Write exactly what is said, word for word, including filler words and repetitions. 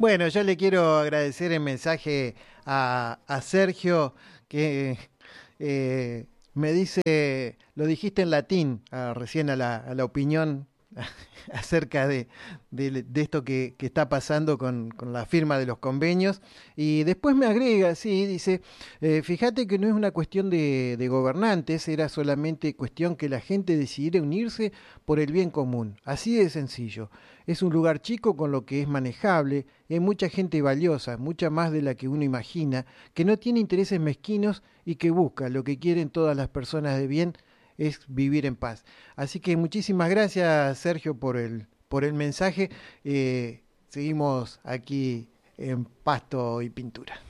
Bueno, yo le quiero agradecer el mensaje a, a Sergio que eh, me dice, lo dijiste en latín ah, recién a la, a la opinión acerca de, de- de esto que, que está pasando con, con la firma de los convenios. Y después me agrega, sí, dice, eh, fíjate que no es una cuestión de, de gobernantes, era solamente cuestión que la gente decidiera unirse por el bien común. Así de sencillo. Es un lugar chico con lo que es manejable, y hay mucha gente valiosa, mucha más de la que uno imagina, que no tiene intereses mezquinos y que busca lo que quieren todas las personas de bien es vivir en paz. Así que muchísimas gracias, Sergio, por el, por el mensaje. Eh, seguimos aquí en Pasto y Pintura.